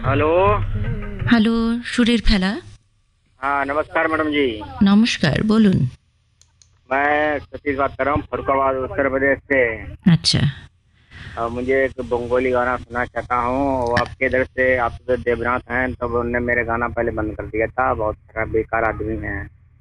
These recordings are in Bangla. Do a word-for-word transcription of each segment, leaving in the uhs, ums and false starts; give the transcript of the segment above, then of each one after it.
हेलो। হ্যালো, সুরের ফেলা। हाँ नमस्कार मैडम जी। নমস্কার, বলুন। मैं सतीश बात कर रहा हूँ फरुखाबाद उत्तर प्रदेश से। আচ্ছা। और मुझे एक बंगाली गाना सुनना चाहता हूँ। वो आपके इधर से आप तो देवनाथ हैं, तब उनने मेरे गाना पहले बंद कर दिया था। बहुत खराब बेकार आदमी है।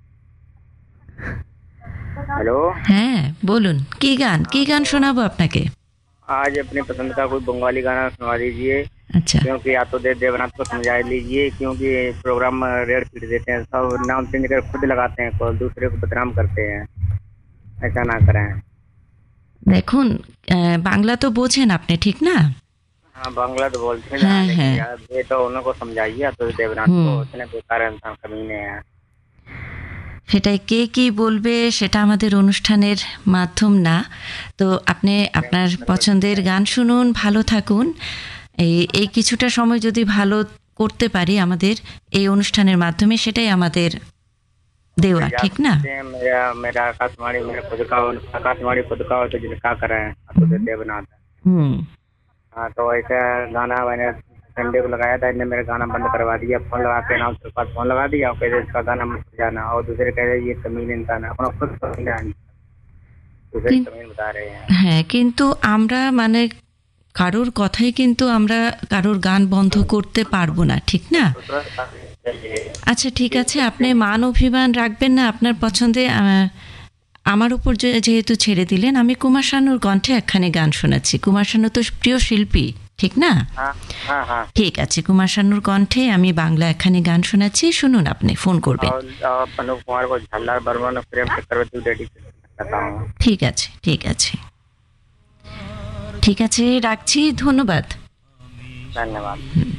हेलो। হ্যাঁ, বলুন। কি গান কি हाँ গান तो শোনাবো আপনাকে? आज अपनी पसंद का कोई बंगाली गाना सुनवा दीजिए। আচ্ছা। क्योंकि या तो दे देवनाथ को समझा लीजिए, क्योंकि प्रोग्राम रेड पीट देते हैं, सब नाम चेंज कर खुद लगाते हैं, कॉल दूसरे को बदनाम करते हैं। ऐसा ना करें। দেখুন, আহ, বাংলা তো বোঝেন আপনি, ঠিক না? हाँ बांग्ला तो बोलते हैं হ্যাঁ, लेकिन হ্যাঁ। यार ये तो उनको समझाइए तो देवनाथ হুম। को, इतने बेकार इंसान कमीने हैं। সেটাই, কে কি বলবে সেটা আমাদের অনুষ্ঠানের মাধ্যম না। তো আপনি আপনার পছন্দের গান শুনুন, ভালো থাকুন। এই এই কিছুটা সময় যদি ভালো করতে পারি আমাদের এই অনুষ্ঠানের মাধ্যমে, সেটাই আমাদের तो দেওয়া, फिर ঠিক जाते না? हैं, मेरा मेरा आकाशवाणी मेरा खुद का आकाशवाणी खुद का हो तो जिनका करें तो दे देवनाथ। হুম। हाँ तो ऐसा गाना मैंने संडे को लगाया था, इनने मेरा गाना बंद करवा दिया। फोन लगा के नाम के पास फोन लगा दिया और कहते इसका गाना मत जाना, और दूसरे कह रहे ये कमीन इंसान है, अपना खुद कमीन है, दूसरे কিন- कमीन बता रहे हैं। হ্যাঁ, কিন্তু আমরা মানে কারোর কথাই কিন্তু আমরা কারোর গান বন্ধ করতে পারবো না, ঠিক না? तो थोड़ा चाहिए। আচ্ছা, ঠিক আছে, আপনি মান অভিমান রাখবেন না আপনার পছন্দে। আহ, আমার উপর যে- যেহেতু ছেড়ে দিলেন, আমি কুমার শানুর কণ্ঠে একখানি গান শোনাচ্ছি। কুমার শানু তো প্রিয় শিল্পী, ঠিক না? हाँ हाँ हाँ। ঠিক আছে, কুমার শানুর কণ্ঠে আমি বাংলা একখানি গান শোনাচ্ছি, শুনুন, আপনি ফোন করবেন। और और अनूप कुमार को झल्लार बर्मन और प्रेम चक्रवर्ती डेडिकेट करता हूँ। ঠিক আছে, ঠিক আছে, ঠিক আছে, রাখছি, ধন্যবাদ। धन्यवाद।